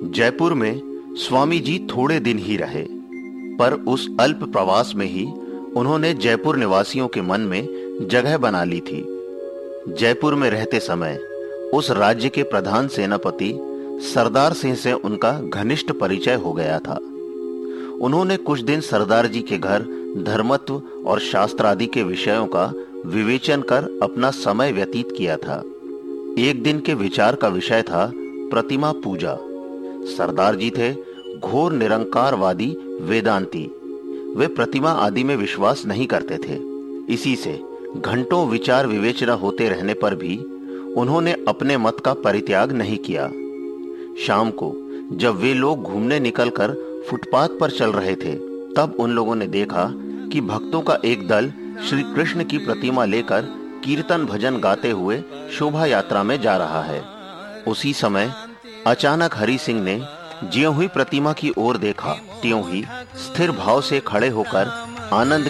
जयपुर में स्वामी जी थोड़े दिन ही रहे, पर उस अल्प प्रवास में ही उन्होंने जयपुर निवासियों के मन में जगह बना ली थी। जयपुर में रहते समय उस राज्य के प्रधान सेनापति सरदार सिंह से उनका घनिष्ठ परिचय हो गया था। उन्होंने कुछ दिन सरदार जी के घर धर्मत्व और शास्त्र आदि के विषयों का विवेचन कर अपना समय व्यतीत किया था। एक दिन के विचार का विषय था प्रतिमा पूजा। सरदार जी थे घोर निरंकारवादी वेदांती। वे प्रतिमा आदि में विश्वास नहीं करते थे। इसी से घंटों विचार विवेचना होते रहने पर भी उन्होंने अपने मत का परित्याग नहीं किया। शाम को जब वे लोग घूमने निकलकर फुटपाथ पर चल रहे थे, तब उन लोगों ने देखा कि भक्तों का एक दल श्री कृष्ण की प्रतिमा लेकर कीर्तन भजन गाते हुए शोभा यात्रा में जा रहा है। उसी समय अचानक हरि सिंह ने ज्यों ही प्रतिमा की ओर देखा, त्यों ही स्थिर भाव से खड़े होकर आनंद